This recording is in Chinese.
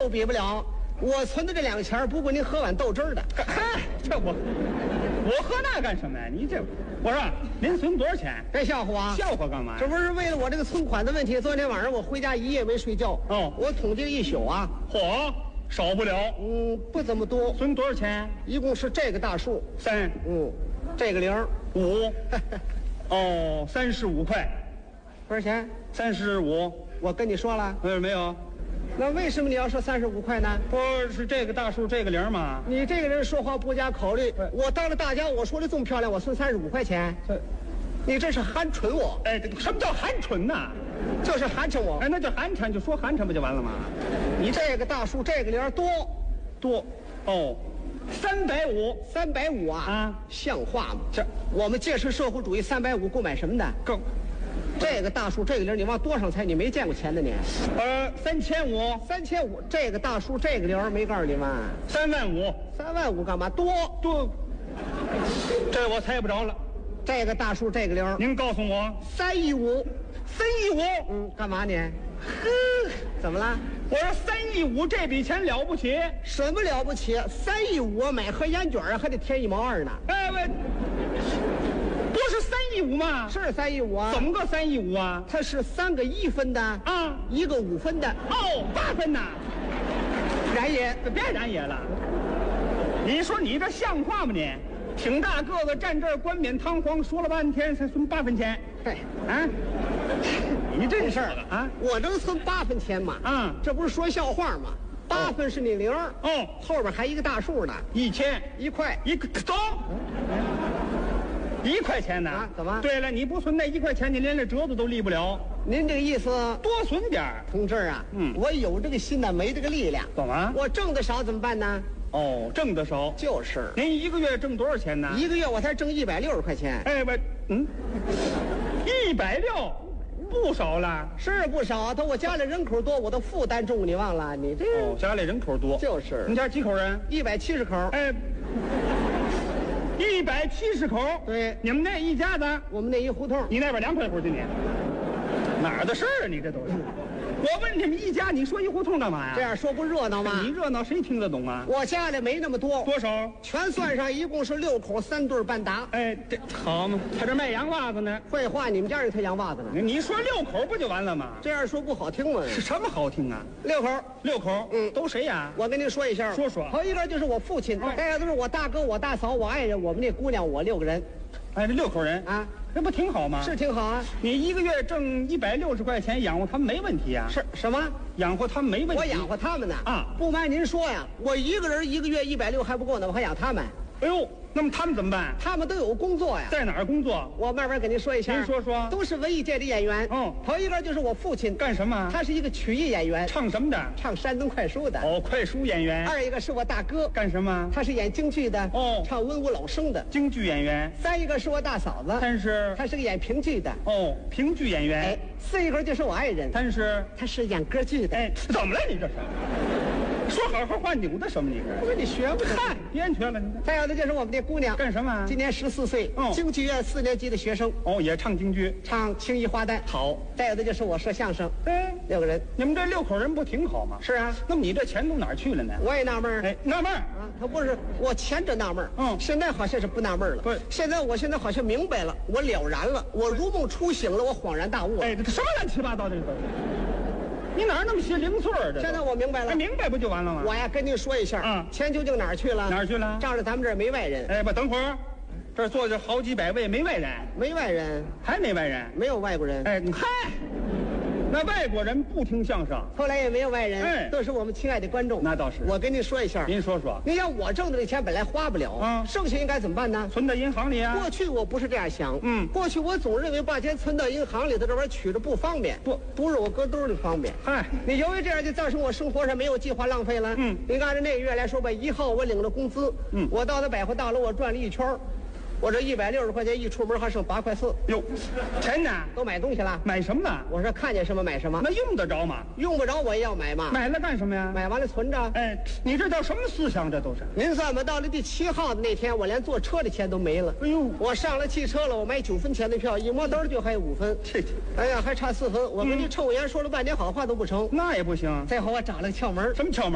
又比不了。我存的这2钱不够您喝碗豆汁儿的。 嗨，这我喝那干什么呀？你这，我说您存多少钱？ 这笑话啊！ 笑话干嘛呀？ 这不是为了我这个存款的问题。昨天晚上我回家一夜没睡觉。 哦， 我统计了一宿啊。 嚯，少不了。 不怎么多。 存多少钱？ 一共是这个大数 3。 这个0 5。哦，35块。 多少钱 ？35。 我跟你说了。 没有。 那为什么你要说35块呢？ 不是这个大数这个0吗？ 你这个人说话不加考虑。我当着大家我说的这么漂亮，我存35块钱。你这是寒碜我。 哎，什么叫寒碜呐？ 就是寒碜我。 哎，那就寒碜，就说寒碜不就完了吗？ 你这个大数这个0多。 哦，350 啊！像话吗？这我们建设社会主义350够买什么的？ 够。 这个大数这个0你往多少猜？你没见过钱的你。 3500。 这个大数这个0没告诉你们。 35000。 35000干嘛？多。 这我猜不着了。 这个大数这个0， 您告诉我。 315。 315。 干嘛你？怎么了？ 我说315这笔钱了不起。 什么了不起？315买盒烟卷还得添1毛2呢。 哎喂，不是315吗？ 是315啊。 怎么个315啊？ 它是3个1分的啊 ，1个5分的。 哦，8分呐。 然也， 别然也了。你说你这像话吗你？挺大个子站这儿冠冕堂皇说了半天才存8分钱。 嘿啊，你这事儿啊， 我能存8分钱吗？ 啊， 这不是说笑话吗？8分是你0。 哦， 后边还一个大数呢。 1000。 1块。 走。1块钱呢？ 啊？怎么？ 对了，你不存那1块钱，你连这折子都立不了。 您这个意思？ 多存点儿， 同志啊。我有这个心呢，没这个力量。 怎么？ 我挣得少怎么办呢？ 哦，挣得少。 就是。 您1个月挣多少钱呢 ？1个月我才挣160块钱。 哎喂，160，不少了。 是不少，他我家里人口多，我的负担重，你忘了？你这家里人口多。 就是。 你家几口人 ？170口。 哎，170口。 对。 你们那一家子？ 我们那一胡同。 你那边2块户，今年哪儿的事儿啊？你这都是。我问你们一家，你说一胡同干嘛呀？ 这样说不热闹吗？ 你热闹谁听得懂啊？ 我家里没那么多。 多少？ 全算上一共是6口3对半打。 哎，这好嘛，他这卖洋袜子呢。 废话，你们家人才洋袜子呢。 你说6口不就完了吗？ 这样说不好听吗？ 是什么好听啊 ？6口。 6口。都谁呀？ 我跟您说一下。 说。 头一个就是我父亲，大家都是我大哥、我大嫂、我爱人，我们那姑娘，我6个人。 哎，这6口人啊， 这不挺好吗？ 是挺好啊。 你1个月挣160块钱，养活他们没问题啊。 是什么？ 养活他们没问题。 我养活他们呢啊！ 不瞒您说呀，我一个人1个月160还不够呢，我还养他们。 哎呦，那么他们怎么办？ 他们都有工作呀。 在哪儿工作？ 我慢慢跟您说一下。 您说说。 都是文艺界的演员。头一个就是我父亲。 干什么？ 他是一个曲艺演员。 唱什么的？ 唱山东快书的。 哦，快书演员。 二一个是我大哥。 干什么？ 他是演京剧的。 哦， 唱文武老生的。 京剧演员。 3一个是我大嫂子。她是个演评剧的。 哦，评剧演员。 哎，4一个就是我爱人。他是演歌剧的。 哎，怎么了你这是？说好好话扭的什么你这？ 我说你学不看，编缺了你。 再有的就是我们的姑娘。 干什么？ 今年14岁。京剧院4年级的学生。 哦，也唱京剧， 唱青衣花旦。 好。 再有的就是我说相声。 哎 ，6个人。 你们这6口人不挺好吗？ 是啊。 那么你这钱都哪儿去了呢？ 我也纳闷。 哎，纳闷啊，他不是我前者纳闷。现在好像是不纳闷了。 不， 现在好像明白了，我了然了，我如梦初醒了，我恍然大悟了。 哎，这什么乱七八糟的这都是。你哪儿那么些零碎儿？ 现在我明白了。 明白不就完了吗？ 我呀，跟您说一下，钱究竟哪儿去了？ 哪儿去了？ 仗着咱们这儿没外人。 哎，不，等会儿，这儿坐着好几百位，没外人， 没外人， 还没外人， 没有外国人。 哎，嗨，那外国人不听相声， 后来也没有外人， 哎， 都是我们亲爱的观众。 那倒是。 我跟您说一下， 您说说。 你想我挣的这钱本来花不了，剩下应该怎么办呢？ 存到银行里啊。 过去我不是这样想，过去我总认为把钱存到银行里头，这玩意儿取着不方便。不是我搁兜里方便。 嗨， 你由于这样就造成我生活上没有计划，浪费了。你按照那个月来说吧，1号我领了工资，我到那百货大楼我转了一圈。我这160块钱一出门还剩8块4。 哟，钱呢？ 都买东西了。 买什么了？ 我说看见什么买什么。 那用得着吗？ 用不着我也要买嘛。 买了干什么呀？ 买完了存着。 哎，你这叫什么思想？这都是。 您算吧，到了第7号的那天，我连坐车的钱都没了。 哎呦， 我上了汽车了，我买9分钱的票，一摸兜就还有5分。哎呀，还差4分。我跟你臭言说了半天好话都不成。 那也不行。 最后我找了个窍门。 什么窍门？